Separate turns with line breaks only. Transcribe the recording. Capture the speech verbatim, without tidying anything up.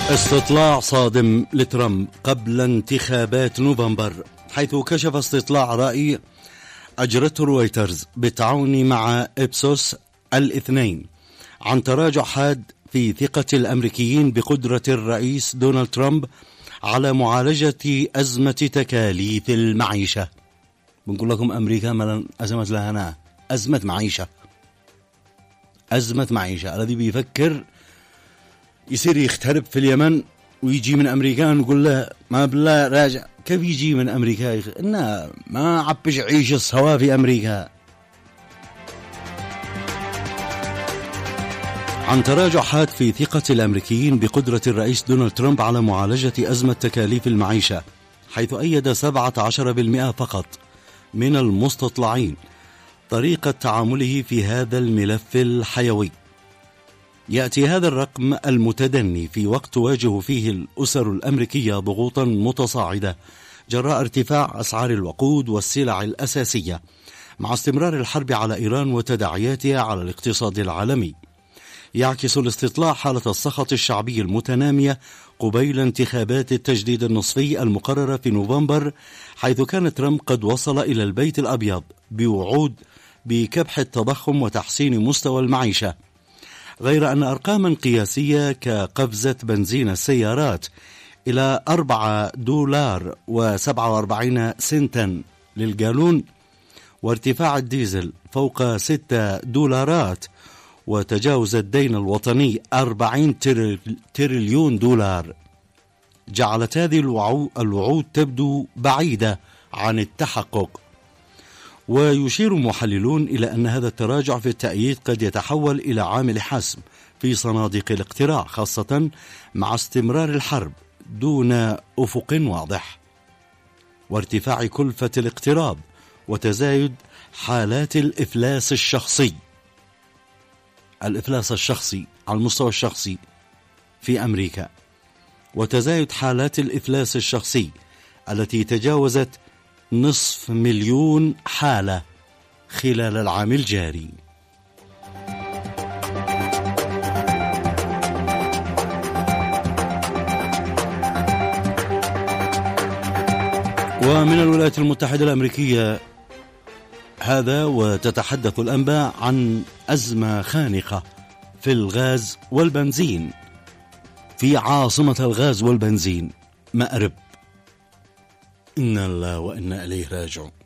استطلاع صادم لترامب قبل انتخابات نوفمبر، حيث كشف استطلاع رأي أجرته رويترز بالتعاون مع إبسوس الاثنين عن تراجع حاد في ثقة الأمريكيين بقدرة الرئيس دونالد ترامب على معالجة أزمة تكاليف المعيشة. بنقول لكم أمريكا ملن أزمة لها هنا أزمة معيشة، أزمة معيشة. الذي بيفكر يصير يخترب في اليمن ويجي من أمريكا نقول له ما بالله راجع، كيف يجي من أمريكا؟ إنه ما عبش عيش السوا في أمريكا. عن تراجع حاد في ثقة الأمريكيين بقدرة الرئيس دونالد ترامب على معالجة أزمة تكاليف المعيشة، حيث أيد سبعة عشر بالمئة فقط من المستطلعين طريقة تعامله في هذا الملف الحيوي. يأتي هذا الرقم المتدني في وقت تواجه فيه الأسر الأمريكية ضغوطا متصاعدة جراء ارتفاع أسعار الوقود والسلع الأساسية، مع استمرار الحرب على إيران وتداعياتها على الاقتصاد العالمي. يعكس الاستطلاع حالة السخط الشعبي المتنامية قبيل انتخابات التجديد النصفي المقررة في نوفمبر، حيث كان ترامب قد وصل إلى البيت الأبيض بوعود بكبح التضخم وتحسين مستوى المعيشة، غير أن أرقاما قياسية كقفزة بنزين السيارات إلى أربعة دولار وسبعة وأربعين سنتا للجالون، وارتفاع الديزل فوق ستة دولارات، وتجاوز الدين الوطني أربعين تريليون دولار، جعلت هذه الوعود تبدو بعيدة عن التحقق. ويشير محللون إلى أن هذا التراجع في التأييد قد يتحول إلى عامل حسم في صناديق الاقتراع، خاصة مع استمرار الحرب دون أفق واضح، وارتفاع كلفة الاقتراض، وتزايد حالات الإفلاس الشخصي الإفلاس الشخصي على المستوى الشخصي في أمريكا، وتزايد حالات الإفلاس الشخصي التي تجاوزت نصف مليون حالة خلال العام الجاري. ومن الولايات المتحدة الأمريكية هذا، وتتحدث الأنباء عن أزمة خانقة في الغاز والبنزين في عاصمة الغاز والبنزين مأرب. إنا الله وإنا إليه راجعون.